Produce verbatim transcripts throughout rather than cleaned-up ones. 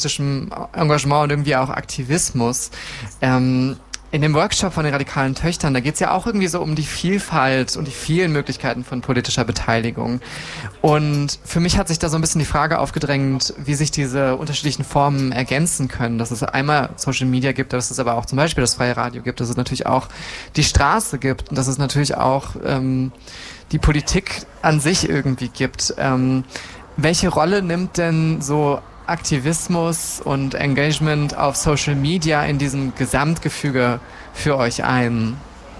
politischem Engagement und irgendwie auch Aktivismus. Ähm, in dem Workshop von den radikalen Töchtern, da geht es ja auch irgendwie so um die Vielfalt und die vielen Möglichkeiten von politischer Beteiligung. Und für mich hat sich da so ein bisschen die Frage aufgedrängt, wie sich diese unterschiedlichen Formen ergänzen können. Dass es einmal Social Media gibt, dass es aber auch zum Beispiel das freie Radio gibt, dass es natürlich auch die Straße gibt und dass es natürlich auch ähm, die Politik an sich irgendwie gibt. Ähm, welche Rolle nimmt denn so Aktivismus und Engagement auf Social Media in diesem Gesamtgefüge für euch ein?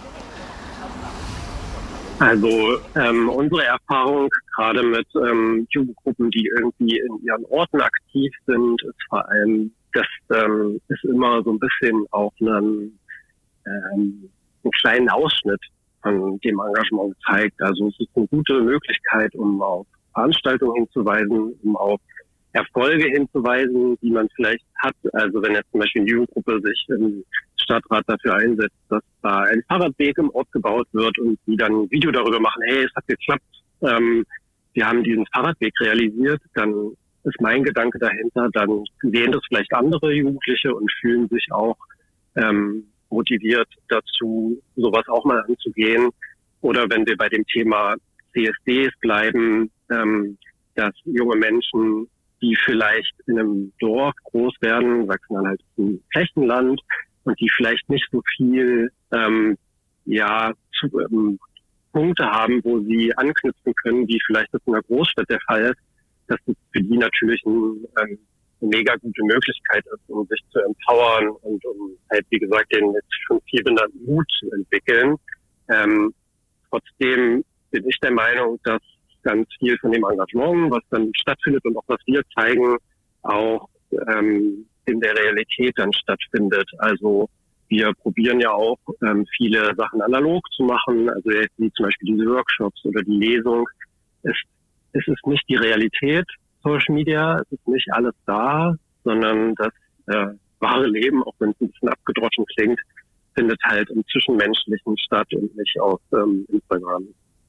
Also ähm, unsere Erfahrung gerade mit ähm, Jugendgruppen, die irgendwie in ihren Orten aktiv sind, ist vor allem, dass ähm, es immer so ein bisschen auch einen, ähm, einen kleinen Ausschnitt von dem Engagement zeigt. Also es ist eine gute Möglichkeit, um auf Veranstaltungen hinzuweisen, um auf Erfolge hinzuweisen, die man vielleicht hat. Also wenn jetzt zum Beispiel eine Jugendgruppe sich im Stadtrat dafür einsetzt, dass da ein Fahrradweg im Ort gebaut wird und die dann ein Video darüber machen, hey, es hat geklappt, ähm, wir haben diesen Fahrradweg realisiert, dann ist mein Gedanke dahinter, dann sehen das vielleicht andere Jugendliche und fühlen sich auch ähm, motiviert dazu, sowas auch mal anzugehen. Oder wenn wir bei dem Thema C S Ds bleiben, ähm, dass junge Menschen, die vielleicht in einem Dorf groß werden, wachsen dann halt im Flächenland und die vielleicht nicht so viel ähm, ja zu, ähm, Punkte haben, wo sie anknüpfen können, wie vielleicht das in einer Großstadt der Fall ist, dass das für die natürlich ein, ähm, eine mega gute Möglichkeit ist, um sich zu empowern und um halt, wie gesagt, den jetzt schon viel benannten Mut zu entwickeln. Ähm, trotzdem bin ich der Meinung, dass ganz viel von dem Engagement, was dann stattfindet und auch was wir zeigen, auch ähm, in der Realität dann stattfindet. Also wir probieren ja auch ähm, viele Sachen analog zu machen, also jetzt wie zum Beispiel diese Workshops oder die Lesung. Es, es ist nicht die Realität, Social Media, es ist nicht alles da, sondern das äh, wahre Leben, auch wenn es ein bisschen abgedroschen klingt, findet halt im Zwischenmenschlichen statt und nicht auf ähm, Instagram.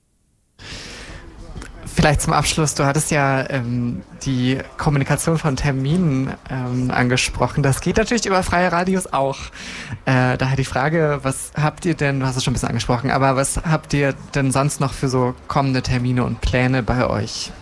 Vielleicht zum Abschluss, du hattest ja ähm, die Kommunikation von Terminen ähm, angesprochen. Das geht natürlich über freie Radios auch. Äh, daher die Frage, was habt ihr denn, du hast es schon ein bisschen angesprochen, aber was habt ihr denn sonst noch für so kommende Termine und Pläne bei euch?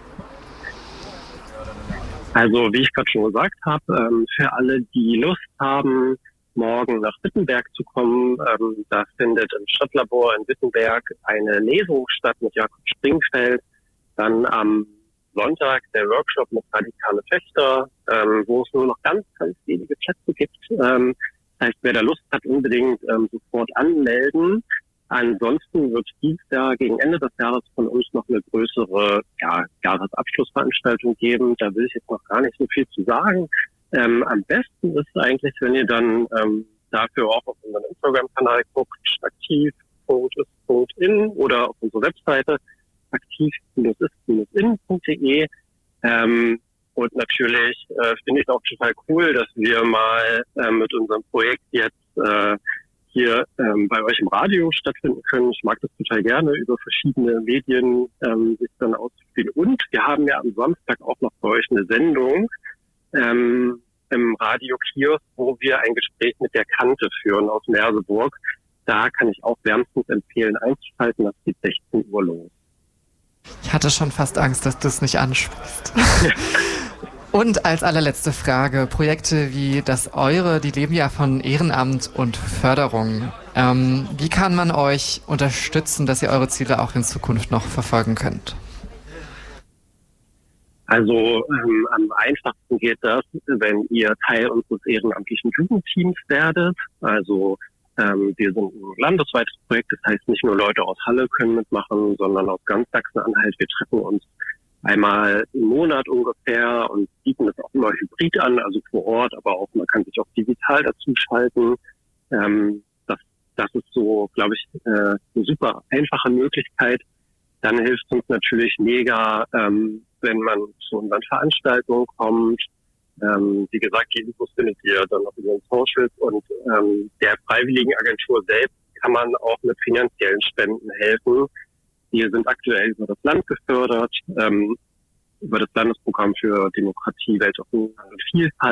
Also wie ich gerade schon gesagt habe, ähm, für alle, die Lust haben, morgen nach Wittenberg zu kommen, ähm, da findet im Stadtlabor in Wittenberg eine Lesung statt mit Jakob Springfeld. Dann am Sonntag der Workshop mit radikale Töchter, ähm, wo es nur noch ganz, ganz wenige Plätze gibt. Ähm, das heißt, wer da Lust hat, unbedingt ähm, sofort anmelden. Ansonsten wird dies Jahr gegen Ende des Jahres von uns noch eine größere ja, Jahresabschlussveranstaltung geben. Da will ich jetzt noch gar nicht so viel zu sagen. Ähm, am besten ist eigentlich, wenn ihr dann ähm, dafür auch auf unseren Instagram-Kanal guckt, aktiv punkt ist punkt in oder auf unsere Webseite aktiv ist in punkt de. Ähm, und natürlich äh, finde ich es auch total cool, dass wir mal äh, mit unserem Projekt jetzt äh, hier ähm, bei euch im Radio stattfinden können. Ich mag das total gerne, über verschiedene Medien ähm, sich dann auszuspielen. Und wir haben ja am Samstag auch noch bei euch eine Sendung ähm, im Radio Kiosk, wo wir ein Gespräch mit der Kante führen aus Merseburg. Da kann ich auch wärmstens empfehlen, einzuschalten. Das geht sechzehn Uhr los. Ich hatte schon fast Angst, dass du es nicht ansprichst. Und als allerletzte Frage, Projekte wie das eure, die leben ja von Ehrenamt und Förderung. Ähm, wie kann man euch unterstützen, dass ihr eure Ziele auch in Zukunft noch verfolgen könnt? Also ähm, am einfachsten geht das, wenn ihr Teil unseres ehrenamtlichen Jugendteams werdet. Also ähm, wir sind ein landesweites Projekt, das heißt nicht nur Leute aus Halle können mitmachen, sondern aus ganz Sachsen-Anhalt. Wir treffen uns einmal im Monat ungefähr und bieten das auch immer hybrid an, also vor Ort, aber auch man kann sich auch digital dazu schalten. Ähm, das, das ist so, glaube ich, äh, eine super einfache Möglichkeit. Dann hilft es uns natürlich mega, ähm, wenn man zu unseren Veranstaltungen kommt. Ähm, wie gesagt, die Infos findet ihr dann auf unseren Socials und ähm, der Freiwilligenagentur selbst kann man auch mit finanziellen Spenden helfen. Wir sind aktuell über das Land gefördert, ähm, über das Landesprogramm für Demokratie, Weltoffenheit und Vielfalt.